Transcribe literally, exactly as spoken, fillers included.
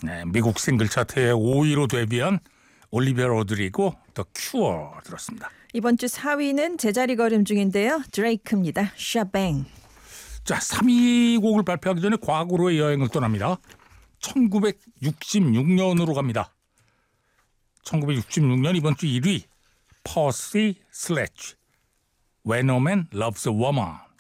네, 미국 싱글 차트에 오 위로 데뷔한 올리비아 로드리고 더 큐어 들었습니다. 이번 주 사 위는 제자리 걸음 중인데요. 드레이크입니다. 샤뱅. 자, 삼 위 곡을 발표하기 전에 과거로의 여행을 떠납니다. 천구백육십육 년으로 갑니다. 천구백육십육 년 이번 주 일 위 퍼시 슬래치 When a Man Loves a Woman.